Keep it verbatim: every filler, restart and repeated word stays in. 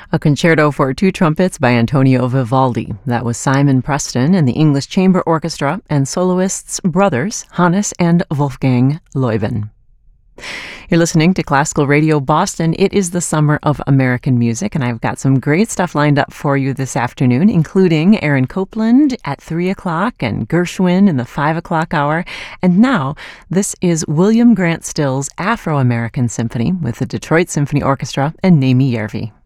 A concerto for two trumpets by Antonio Vivaldi. That was Simon Preston and the English Chamber Orchestra and soloists brothers Hannes and Wolfgang Leuben. You're listening to Classical Radio Boston. It is the summer of American music, and I've got some great stuff lined up for you this afternoon, including Aaron Copland at three o'clock and Gershwin in the five o'clock hour. And now, this is William Grant Still's Afro-American Symphony with the Detroit Symphony Orchestra and Naomi Järvi.